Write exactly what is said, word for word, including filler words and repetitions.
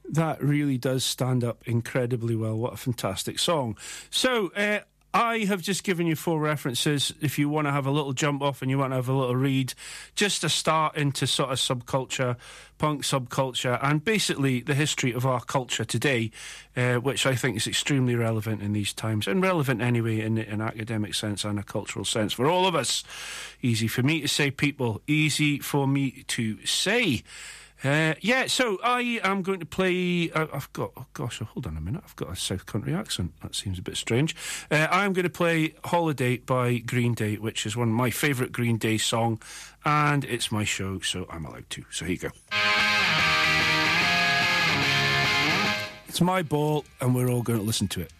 That really does stand up incredibly well. What a fantastic song. So, uh, I have just given you four references. If you want to have a little jump off and you want to have a little read, just a start into sort of subculture, punk subculture, and basically the history of our culture today, uh, which I think is extremely relevant in these times, and relevant anyway in an academic sense and a cultural sense for all of us. Easy for me to say, people. Easy for me to say. Uh, yeah, so I am going to play... Uh, I've got... Oh, gosh, hold on a minute. I've got a South Country accent. That seems a bit strange. Uh, I'm going to play Holiday by Green Day, which is one of my favourite Green Day song, and it's my show, so I'm allowed to. So here you go. It's my ball, and we're all going to listen to it.